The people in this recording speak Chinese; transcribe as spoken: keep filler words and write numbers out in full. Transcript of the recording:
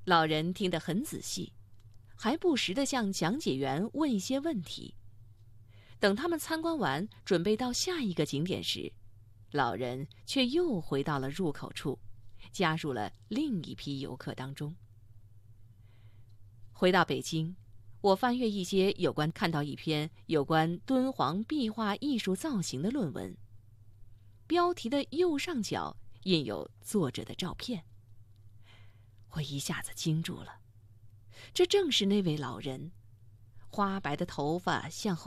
老人听得很仔细，还不时地向讲解员问一些问题。等他们参观完，准备到下一个景点时，老人却又回到了入口处，加入了另一批游客当中。回到北京，我翻阅一些有关看到一篇有关敦煌壁画艺术造型的论文，标题的右上角印有作者的照片。我一下子惊住了，这正是那位老人，花白的头发向后